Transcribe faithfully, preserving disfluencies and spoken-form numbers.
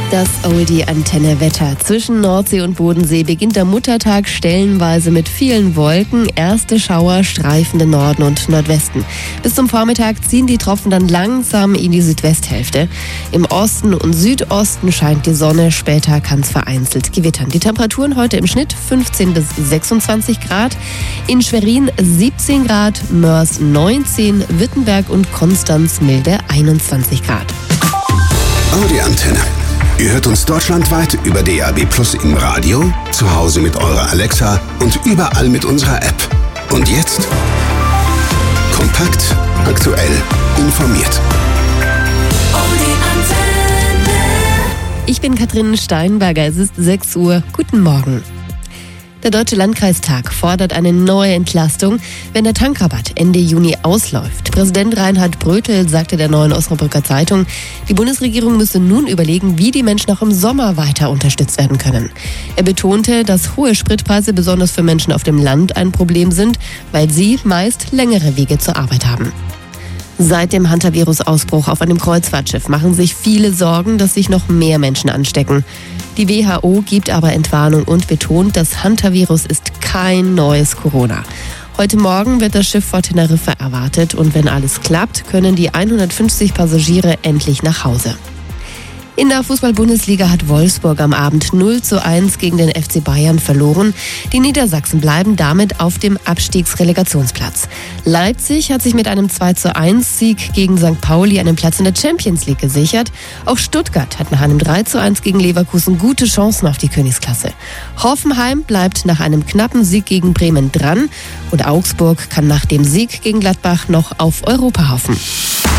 Das Oldie-Antenne-Wetter. Zwischen Nordsee und Bodensee beginnt der Muttertag stellenweise mit vielen Wolken. Erste Schauer streifen den Norden und Nordwesten. Bis zum Vormittag ziehen die Tropfen dann langsam in die Südwesthälfte. Im Osten und Südosten scheint die Sonne, später kann es vereinzelt gewittern. Die Temperaturen heute im Schnitt fünfzehn bis sechsundzwanzig Grad. In Schwerin siebzehn Grad, Mörs neunzehn, Wittenberg und Konstanz milde einundzwanzig Grad. Audi-Antenne. Ihr hört uns deutschlandweit über D A B Plus im Radio, zu Hause mit eurer Alexa und überall mit unserer App. Und jetzt kompakt, aktuell, informiert. Ich bin Katrin Steinberger, es ist sechs Uhr. Guten Morgen. Der Deutsche Landkreistag fordert eine neue Entlastung, wenn der Tankrabatt Ende Juni ausläuft. Präsident Reinhard Brötel sagte der Neuen Osnabrücker Zeitung, die Bundesregierung müsse nun überlegen, wie die Menschen auch im Sommer weiter unterstützt werden können. Er betonte, dass hohe Spritpreise besonders für Menschen auf dem Land ein Problem sind, weil sie meist längere Wege zur Arbeit haben. Seit dem Hantavirus-Ausbruch auf einem Kreuzfahrtschiff machen sich viele Sorgen, dass sich noch mehr Menschen anstecken. Die W H O gibt aber Entwarnung und betont, das Hantavirus ist kein neues Corona. Heute Morgen wird das Schiff vor Teneriffa erwartet und wenn alles klappt, können die hundertfünfzig Passagiere endlich nach Hause. In der Fußball-Bundesliga hat Wolfsburg am Abend null zu eins gegen den F C Bayern verloren. Die Niedersachsen bleiben damit auf dem Abstiegsrelegationsplatz. Leipzig hat sich mit einem zwei zu eins Sieg gegen Sankt Pauli einen Platz in der Champions League gesichert. Auch Stuttgart hat nach einem drei zu eins gegen Leverkusen gute Chancen auf die Königsklasse. Hoffenheim bleibt nach einem knappen Sieg gegen Bremen dran und Augsburg kann nach dem Sieg gegen Gladbach noch auf Europa hoffen.